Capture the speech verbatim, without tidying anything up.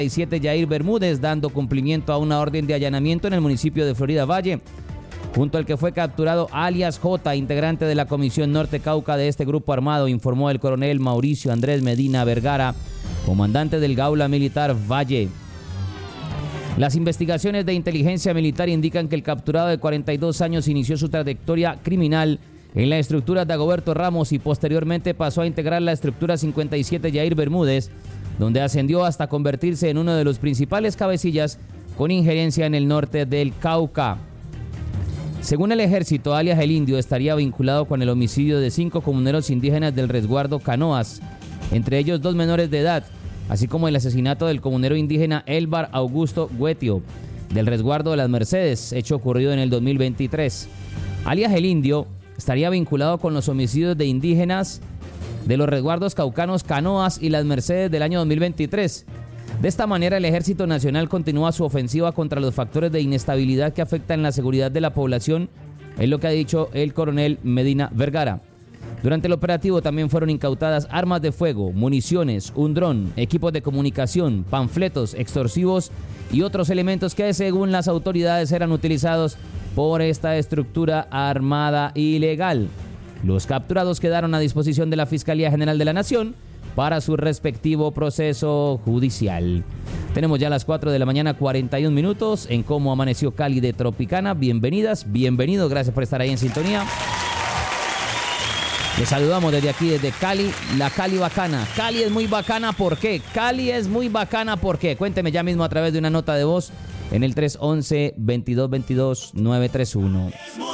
y siete Yair Bermúdez, dando cumplimiento a una orden de allanamiento en el municipio de Florida Valle, junto al que fue capturado alias J, integrante de la Comisión Norte Cauca de este grupo armado, informó el coronel Mauricio Andrés Medina Vergara, comandante del Gaula Militar Valle. Las investigaciones de inteligencia militar indican que el capturado de cuarenta y dos años inició su trayectoria criminal en la estructura de Dagoberto Ramos y posteriormente pasó a integrar la estructura cincuenta y siete Yair Bermúdez, donde ascendió hasta convertirse en uno de los principales cabecillas con injerencia en el norte del Cauca. Según el ejército, alias El Indio estaría vinculado con el homicidio de cinco comuneros indígenas del resguardo Canoas, entre ellos dos menores de edad, así como el asesinato del comunero indígena Elbar Augusto Guetio, del resguardo de las Mercedes, hecho ocurrido en el dos mil veintitrés. Alias El Indio estaría vinculado con los homicidios de indígenas de los resguardos caucanos Canoas y las Mercedes del año dos mil veintitrés. De esta manera, el Ejército Nacional continúa su ofensiva contra los factores de inestabilidad que afectan la seguridad de la población, es lo que ha dicho el coronel Medina Vergara. Durante el operativo también fueron incautadas armas de fuego, municiones, un dron, equipos de comunicación, panfletos extorsivos y otros elementos que, según las autoridades, eran utilizados por esta estructura armada ilegal. Los capturados quedaron a disposición de la Fiscalía General de la Nación para su respectivo proceso judicial. Tenemos ya las cuatro de la mañana, cuarenta y un minutos, en Cómo Amaneció Cali de Tropicana. Bienvenidas, bienvenidos, gracias por estar ahí en sintonía. Les saludamos desde aquí, desde Cali, la Cali bacana. Cali es muy bacana, ¿por qué? Cali es muy bacana, ¿por qué? Cuénteme ya mismo a través de una nota de voz en el tres once, veintidós veintidós, nueve tres uno.